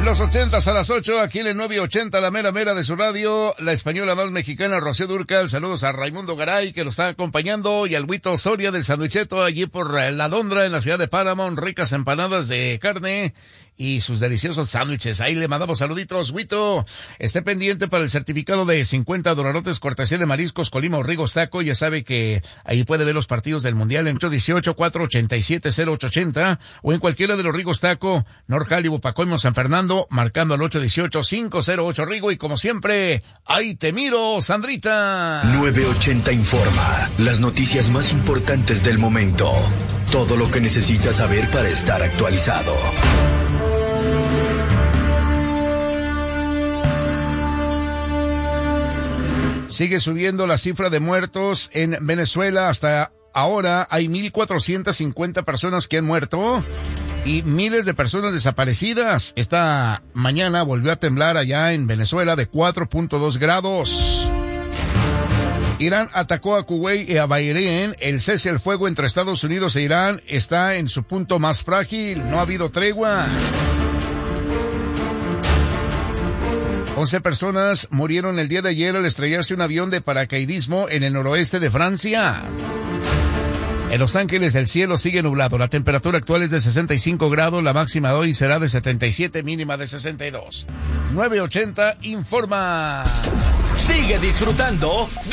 Los 80s a las 8, aquí en el 980, la mera mera de su radio, la española más mexicana, Rocío Dúrcal. Saludos a Raimundo Garay, que lo está acompañando, y al Huito Soria del Sanduicheto, allí por La Londra, en la ciudad de Paramount. Ricas empanadas de carne y sus deliciosos sándwiches. Ahí le mandamos saluditos, Huito. Esté pendiente para el certificado de 50 dolarotes cortesía de Mariscos Colima o Rigos Taco. Ya sabe que ahí puede ver los partidos del Mundial en 818-487-0880 o en cualquiera de los Rigos Taco, North Hollywood, Pacoimo, San Fernando, marcando al 818-508 Rigo. Y como siempre, ahí te miro, Sandrita. 980 informa, las noticias más importantes del momento. Todo lo que necesitas saber para estar actualizado. Sigue subiendo la cifra de muertos en Venezuela. Hasta ahora hay 1,450 personas que han muerto y miles de personas desaparecidas. Esta mañana volvió a temblar allá en Venezuela de 4.2 grados. Irán atacó a Kuwait y a Bahrein. El cese al fuego entre Estados Unidos e Irán está en su punto más frágil. No ha habido tregua. 11 personas murieron el día de ayer al estrellarse un avión de paracaidismo en el noroeste de Francia. En Los Ángeles el cielo sigue nublado. La temperatura actual es de 65 grados. La máxima de hoy será de 77, mínima de 62. 980 informa. Sigue disfrutando de